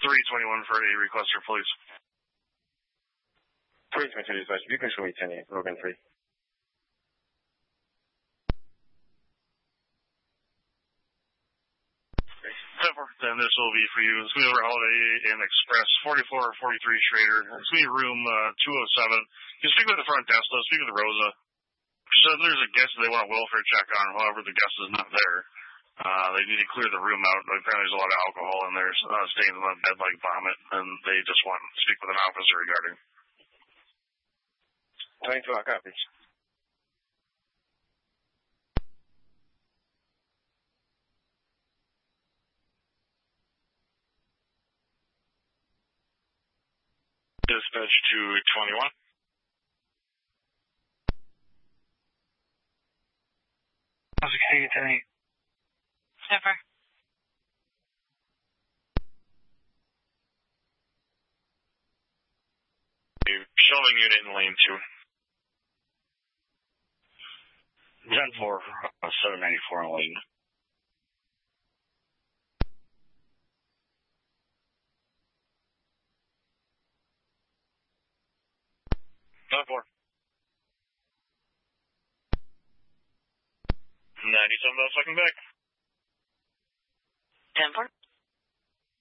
321 for a request for police. 322 dispatch, you can show me 10-8, Logan 3. Then this will be for you. It's going to be over Holiday Inn Express, 44 or 43 Schrader. It's going to be room 207. You speak with the front desk, though. Speak with Rosa. She said there's a guest that they want a welfare check on. However, the guest is not there. They need to clear the room out. Apparently there's a lot of alcohol in there, stains on the bed like vomit, and they just want to speak with an officer regarding. 22, I copy. Dispatch to 21. How's it going, 10-8? Never. Shelving unit in lane 2. 10-4, 794 in lane. Four. 97 second back. 10-4.